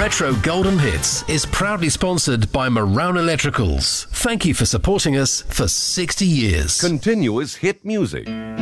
Retro Golden Hits is proudly sponsored by Marown Electricals. Thank you for supporting us for 60 years. Continuous hit music.